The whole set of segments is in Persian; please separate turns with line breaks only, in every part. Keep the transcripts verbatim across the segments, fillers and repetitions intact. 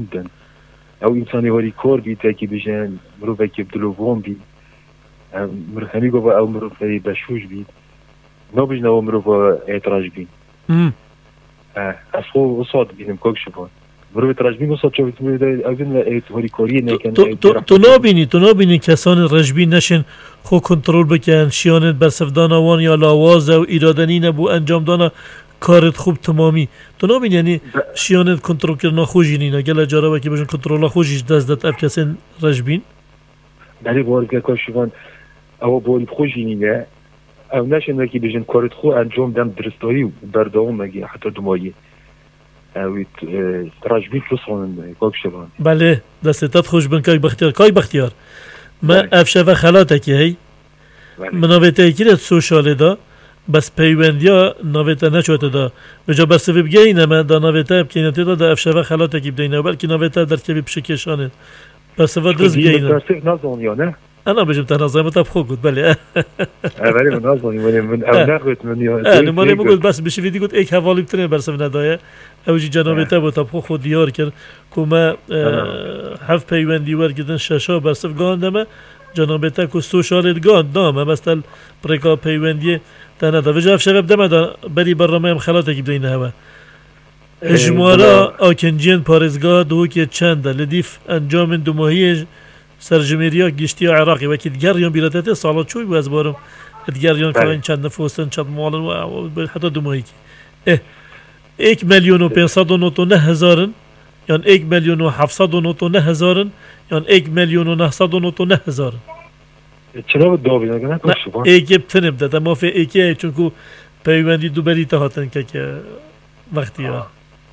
بیدن او انسانی هاری کار بیده که بجن مروفه که بدلوون بید مروف همی گفت او مروفه بشوش بید نو بجن او مروفه اعتراج بید از خو اصاد بینم که شبان مروفه اعتراج بید اصاد چوبید مروفه اوین هاری کاری نکن
تو نابینی تو نابینی کسان رجبی نشن خو کنترل بکن شیانت برسفدان وان یا لاواز و ایرادنی نبو انجام دانا کارت خوب تمامی تو نابین یعنی شیانت کنترل کردن خوشی نینا گل جارا که بجن کنترل خوشیش دست داد اف کسان رجبین
بله بارگه که شوان او باری خوشی نینا او نشن که بجن کارت خو انجام دم درستایی و برداوم مگی حتی دمایی اوی رجبی فلسطان که شوان
بله دستت خوش بن که بختیار که بختیار ما افشه و خلاته هی مناویته کیرت سوشاله دا بس پیوندیا ناویته نشوته دا بجا بس بگه اینه من دا ناویته بکنیتی دا دا افشه و خلاته کی بدینه بلکه ناویته در که بشکشانه بس و دز بگه اینه
نازون یا نه
انا بجم تنازع متاب خوب بود بله
ولی من نازونی من من او نخوت من یا
انا ماني بقول بس بش فيدي قلت ايك حوالی بترين برسف ندايه اوجي جنابته بو تاب خو دیار کرد کوما حف پیوندی ورگدن ششا برسف گاندمه جنابته کو سوشال گاند نامه مثلا برکا پیوندی تنه دا وجه شباب دم دا بری برنامه خلاته کی بدین هوا اجمالا آکنجین پارزگاه دو که چند لدیف انجام دو ماهی سرجمهوریا گشتی عراقی و که دیگریان بیراتته سالات چوی باز بارم دیگریان که چند نفوسن چند مالن و حتی دو ماهی که یک میلیون و پانصد و نود و نه هزارن یعنی یک میلیون و هفتصد و نود و نه هزارن یعنی یک میلیون و نهصد و نود و نه هزارن
چرا بود دو بینا کنه کاش شما
ایک بتنم ده ما في ایکی چونکو پیوندی دو بری تهاتن که که وقتی ها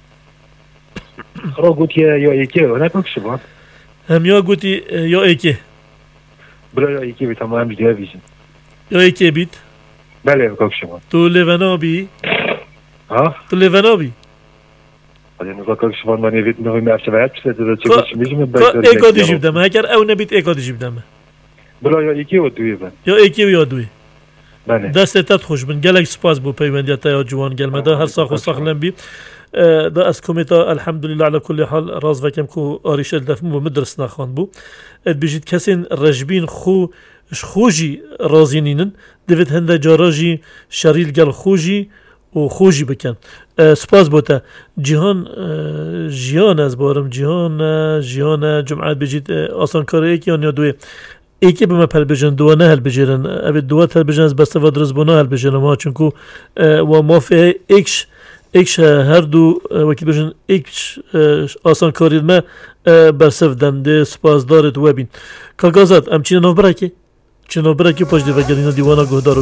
خرا گوتی یا ایکی نه کاش شما
هم یا گوتی یا ایکی
بلا یا ایکی بیت ما هم دیگه بیشن
یا ایکی بیت
بله کاش شما
تو لیوانا بی
ها
تو لیوانا بی
ولی نگاه کاش شما من یه وید نگاه میافته چه چه چه چه میشم
بعد ایکا دیجیب دم اگر او نبیت ایکا دیجیب دم
بلا یا ایکی و دوی بن
یا ایکی و یا دوی
بله
دستت خوش بن گلک سپاس بو پیوندیت یا جوان گل مدا هر ساخ و ساخ لم بی دا از کمیتا الحمدلله على كل حال راز وکم کو آریش الدفم بو مدرس نخوان بو اد بجید کسین رجبین خو خوجی رازینینن دوید هنده جاراجی شریل گل خوجی و خوجی بکن سپاس بوتا جهان جیان از بارم جهان جهان جمعات بجید آسان کار ایکی یا دوی ایکی به ما پل بجن دو نه هل بجرن اوی دو هل بجن از بسته و درز بنا هل بجرن ما چونکو و ما فی ایکش ایکش هر دو وکی بجن ایکش آسان کاری ما برسف دنده سپاس دارد و بین که گازد ام چین نو برکی چین نو برکی پاش دیو گلینا دیوانا گهدارو